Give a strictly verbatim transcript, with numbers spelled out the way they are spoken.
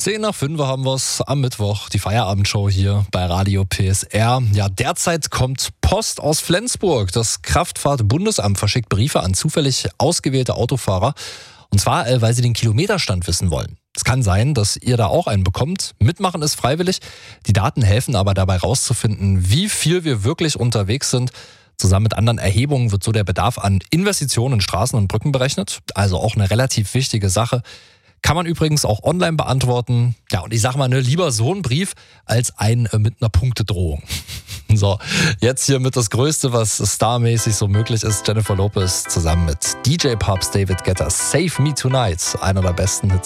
Zehn nach fünf haben wir es am Mittwoch, die Feierabendshow hier bei Radio P S R. Ja, derzeit kommt Post aus Flensburg. Das Kraftfahrt-Bundesamt verschickt Briefe an zufällig ausgewählte Autofahrer. Und zwar, weil sie den Kilometerstand wissen wollen. Es kann sein, dass ihr da auch einen bekommt. Mitmachen ist freiwillig. Die Daten helfen aber dabei rauszufinden, wie viel wir wirklich unterwegs sind. Zusammen mit anderen Erhebungen wird so der Bedarf an Investitionen in Straßen und Brücken berechnet. Also auch eine relativ wichtige Sache. Kann man übrigens auch online beantworten. Ja, und ich sag mal, ne, lieber so ein Brief als ein äh, mit einer Punktedrohung. So, jetzt hier mit das Größte, was starmäßig so möglich ist. Jennifer Lopez zusammen mit D J Pubs, David Guetta, Save Me Tonight. Einer der besten Hits